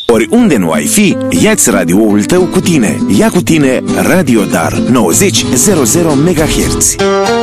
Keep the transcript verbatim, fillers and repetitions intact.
Oriunde nu ai fi, ia-ți radioul tău cu tine. Ia cu tine Radio Dar nouăzeci virgulă zero MHz.